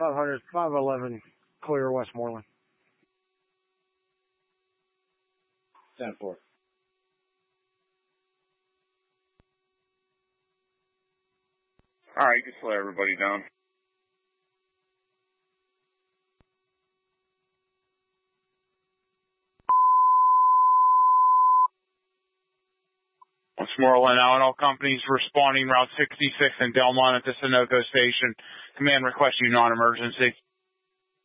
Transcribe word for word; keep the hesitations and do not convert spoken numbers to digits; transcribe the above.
five hundred, five eleven, clear Westmoreland. ten four. All right, just let everybody down. Westmoreland now, and all companies responding Route sixty-six in Delmont at the Sunoco station. Command request you non-emergency.